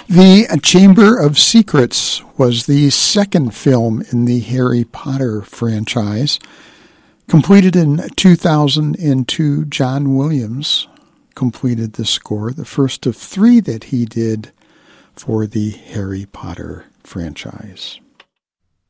The Chamber of Secrets was the second film in the Harry Potter franchise. Completed in 2002, John Williams completed the score, the first of 3 that he did for the Harry Potter franchise.